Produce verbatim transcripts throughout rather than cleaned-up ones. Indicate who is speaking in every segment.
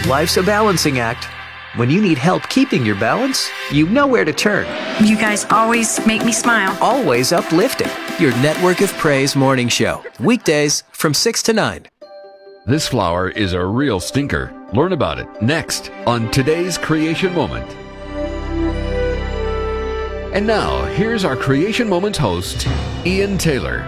Speaker 1: Life's a balancing act. When you need help keeping your balance, you know where to turn.
Speaker 2: You guys always make me smile.
Speaker 1: Always uplifting.
Speaker 3: Your Network of Praise morning show. Weekdays from six to nine.
Speaker 4: This flower is a real stinker. Learn about it next on today's Creation Moment. And now, here's our Creation Moments host, Ian Taylor.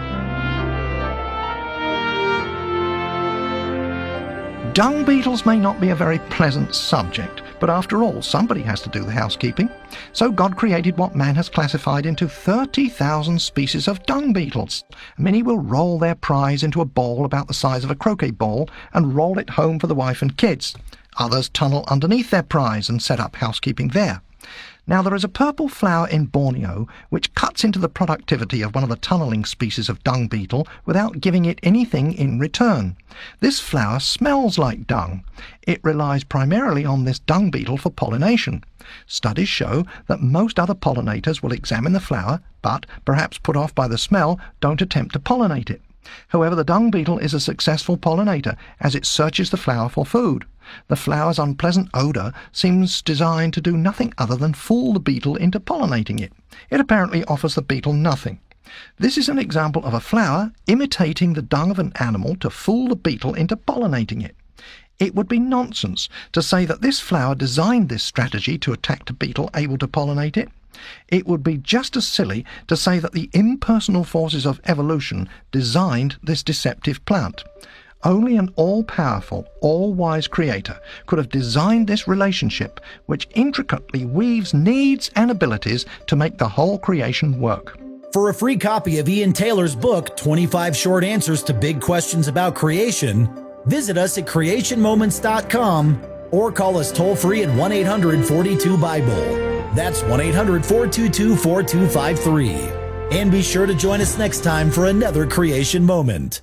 Speaker 5: Dung beetles may not be a very pleasant subject, but after all, somebody has to do the housekeeping. So God created what man has classified into thirty thousand species of dung beetles. Many will roll their prize into a ball about the size of a croquet ball and roll it home for the wife and kids. Others tunnel underneath their prize and set up housekeeping there. Now, there is a purple flower in Borneo which cuts into the productivity of one of the tunnelling species of dung beetle without giving it anything in return. This flower smells like dung. It relies primarily on this dung beetle for pollination. Studies show that most other pollinators will examine the flower, but, perhaps put off by the smell, don't attempt to pollinate it. However, the dung beetle is a successful pollinator as it searches the flower for food. The flower's unpleasant odour seems designed to do nothing other than fool the beetle into pollinating it. It apparently offers the beetle nothing. This is an example of a flower imitating the dung of an animal to fool the beetle into pollinating it. It would be nonsense to say that this flower designed this strategy to attack a beetle able to pollinate it. It would be just as silly to say that the impersonal forces of evolution designed this deceptive plant. Only an all-powerful, all-wise creator could have designed this relationship which intricately weaves needs and abilities to make the whole creation work.
Speaker 6: For a free copy of Ian Taylor's book, twenty-five Short Answers to Big Questions About Creation, visit us at creation moments dot com or call us toll-free at one eight hundred forty-two Bible. That's one eight hundred four two two four two five three. And be sure to join us next time for another Creation Moment.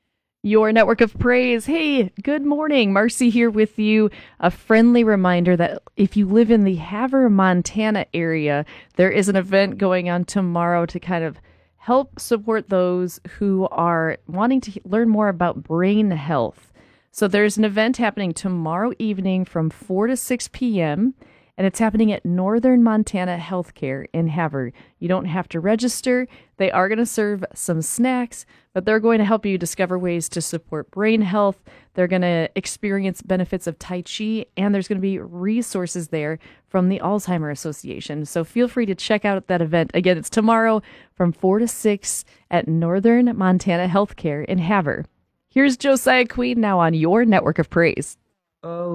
Speaker 7: Your Network of Praise. Hey, good morning. Marcy here with you. A friendly reminder that if you live in the Havre, Montana area, there is an event going on tomorrow to kind of help support those who are wanting to learn more about brain health. So there's an event happening tomorrow evening from four to six p.m., and it's happening at Northern Montana Healthcare in Havre. You don't have to register. They are going to serve some snacks, but they're going to help you discover ways to support brain health. They're going to experience benefits of Tai Chi, and there's going to be resources there from the Alzheimer's Association. So feel free to check out that event. Again, it's tomorrow from four to six at Northern Montana Healthcare in Havre. Here's Josiah Queen now on your Network of Praise.
Speaker 8: Oh.